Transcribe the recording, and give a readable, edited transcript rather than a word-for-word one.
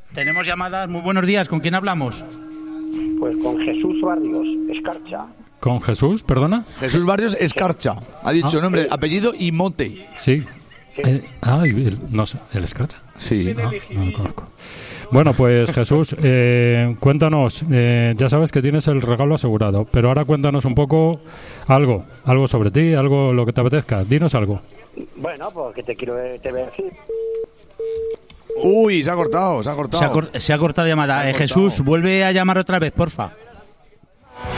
Tenemos llamadas. Muy buenos días. ¿Con quién hablamos? Pues con Jesús Barrios, Escarcha. ¿Con Jesús, perdona? Jesús Barrios Escarcha. Ha dicho nombre, apellido y mote. Sí. No sé, ¿el Escarcha? Sí. No lo conozco. Bueno, pues Jesús, cuéntanos, ya sabes que tienes el regalo asegurado, pero ahora cuéntanos un poco algo sobre ti, algo lo que te apetezca. Dinos algo. Bueno, pues que te voy a decir. Uy, se ha cortado. Se ha cortado la llamada. Jesús, vuelve a llamar otra vez, porfa.